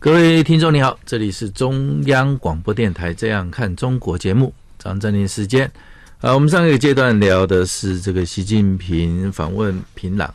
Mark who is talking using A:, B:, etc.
A: 各位听众你好，这里是中央广播电台这样看中国节目，张正霖时间。我们上一个阶段聊的是这个习近平访问平壤